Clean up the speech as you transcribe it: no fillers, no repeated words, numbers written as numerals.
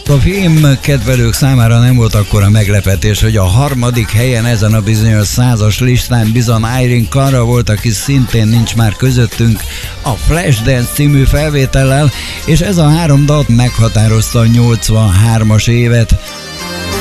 A film kedvelők számára nem volt akkora meglepetés, hogy a harmadik helyen ezen a bizonyos 100-as listán bizony Irene Cara volt, aki szintén nincs már közöttünk a Flashdance című felvétellel, és ez a három dal meghatározta a 83-as évet.